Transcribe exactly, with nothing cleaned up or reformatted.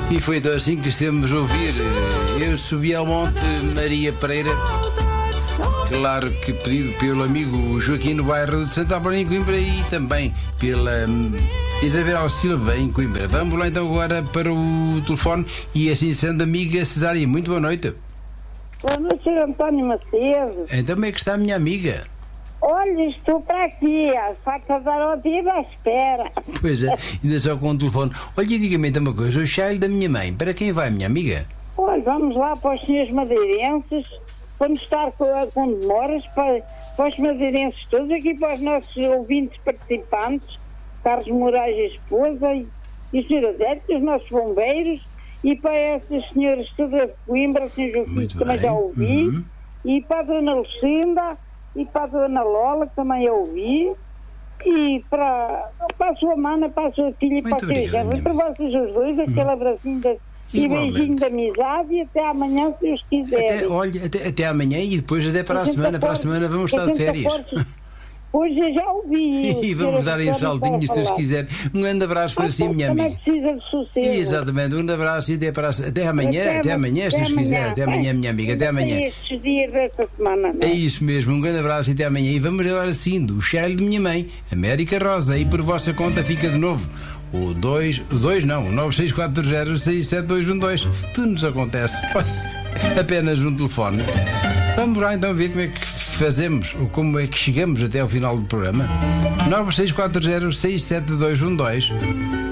E foi então assim que estivemos a ouvir. Eu subi ao Monte Maria Pereira, claro que pedido pelo amigo Joaquim no bairro de Santa Apolónia em Coimbra e também pela Isabel Silva em Coimbra. Vamos lá então agora para o telefone e assim sendo, amiga Cesária, muito boa noite. Boa noite, senhor António Macedo. Então como é que está a minha amiga? Olha, estou para aqui, a faca dar ao dia à espera. Pois é, ainda só com o telefone. Olha, diga-me então uma coisa, o chale da minha mãe, para quem vai, minha amiga? Olha, vamos lá para os senhores madeirenses, para não estar com, com demoras, para, para os madeirenses todos, aqui para os nossos ouvintes participantes, Carlos Moraes e a esposa, e, e o senhor Adérito, os nossos bombeiros, e para essas senhoras todas de Coimbra, São Joaquim, que também já ouvi, uhum. E para a dona Lucinda, e para a dona Lola, que também eu ouvi, e para, para a sua mana, para a sua filha e para a sua Jana, para vocês os dois, aquele hum. abracinho de, e beijinho de amizade, e até amanhã, se Deus quiser. Até, olha, até, até amanhã e depois até para a semana, para a semana vamos estar de férias. Hoje eu já ouvi. E vamos dar aí um saldinho, se Deus quiser. Um grande abraço para si, minha amiga. Precisa de sossego. Exatamente, um grande abraço e até, para, até amanhã, até, até amanhã, se Deus quiser. Até amanhã, minha amiga, até amanhã. Estes dias desta semana, não é? É isso mesmo, um grande abraço e até amanhã. E vamos agora sim, do chale de minha mãe, América Rosa. E por vossa conta fica de novo o dois, o dois não, o nove seis quatro zero seis sete dois um dois. Tudo nos acontece. Apenas um telefone. Vamos lá então ver como é que fazemos, ou como é que chegamos até ao final do programa. nove seis quatro zero seis sete dois um dois.